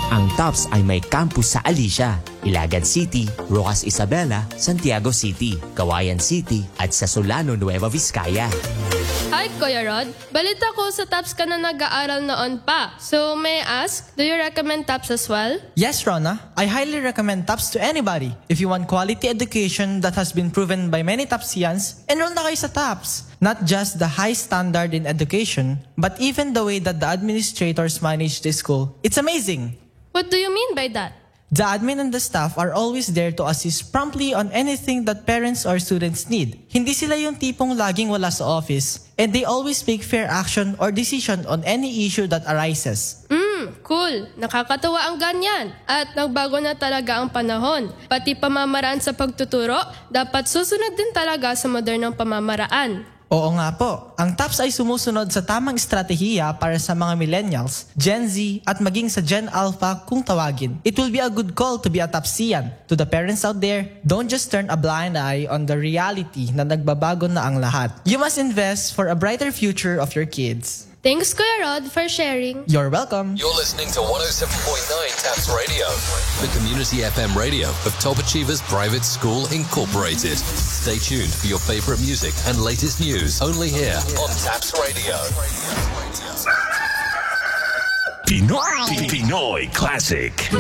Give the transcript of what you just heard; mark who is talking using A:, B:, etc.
A: Ang TOPS ay may campus sa Alicia, Ilagan City, Rojas Isabela, Santiago City, Cauayan City at sa Solano, Nueva Vizcaya.
B: Hi, Kuya Rod. Balita ko sa TOPS ka na nag-aaral noon pa. So, may I ask, do you recommend TOPS as well?
C: Yes, Rona. I highly recommend TOPS to anybody. If you want quality education that has been proven by many TOPSians, enroll na kayo sa TOPS. Not just the high standard in education, but even the way that the administrators manage the school. It's amazing.
B: What do you mean by that?
C: The admin and the staff are always there to assist promptly on anything that parents or students need. Hindi sila yung tipong laging wala sa office, and they always make fair action or decision on any issue that arises.
B: Cool. Nakakatuwa ang ganyan. At nagbago na talaga ang panahon. Pati pamamaraan sa pagtuturo, dapat susunod din talaga sa modernong pamamaraan.
C: Oo nga po, ang TOPS ay sumusunod sa tamang estratehiya para sa mga millennials, Gen Z at maging sa Gen Alpha kung tawagin. It will be a good call to be a TOPSian. To the parents out there, don't just turn a blind eye on the reality na nagbabago na ang lahat. You must invest for a brighter future of your kids.
B: Thanks, Kuya Rod, for sharing.
C: You're welcome.
D: You're listening to 107.9 TAPS Radio, the community FM radio of Top Achievers Private School Incorporated. Stay tuned for your favorite music and latest news only here on TAPS Radio.
E: Pinoy Classic.